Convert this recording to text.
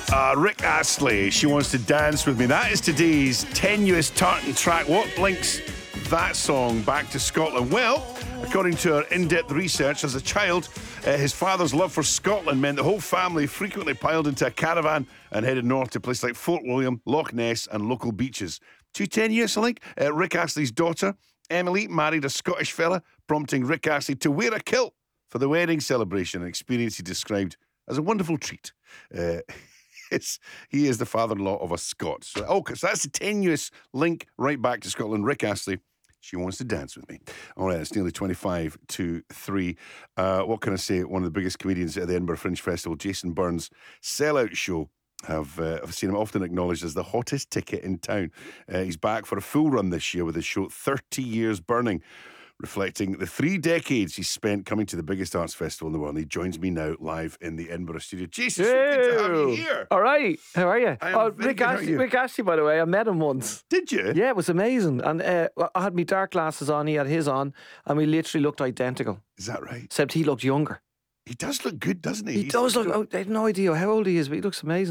Rick Astley, She Wants to Dance With Me. That is today's tenuous tartan track. What links that song back to Scotland? Well, according to our in-depth research, as a child, his father's love for Scotland meant the whole family frequently piled into a caravan and headed north to places like Fort William, Loch Ness and local beaches. Too tenuous, I think. Rick Astley's daughter, Emily, married a Scottish fella, prompting Rick Astley to wear a kilt for the wedding celebration, an experience he described as a wonderful treat. He is the father-in-law of a Scot. So that's a tenuous link right back to Scotland. Rick Astley, She Wants to Dance With Me. All right, it's nearly 25 to 3. What can I say? One of the biggest comedians at the Edinburgh Fringe Festival, Jason Byrne's sellout show. I've seen him often acknowledged as the hottest ticket in town. He's back for a full run this year with his show 30 Years Burning, reflecting the 3 decades he's spent coming to the biggest arts festival in the world. And he joins me now live in the Edinburgh studio. Jason, so good to have you here. All right, how are you? Rick Astley, Rick Astley, by the way, I met him once. Did you? Yeah, it was amazing. And I had my dark glasses on, he had his on, and we literally looked identical. Is that right? Except he looked younger. He does look good, doesn't he? He does look, I have no idea how old he is, but he looks amazing.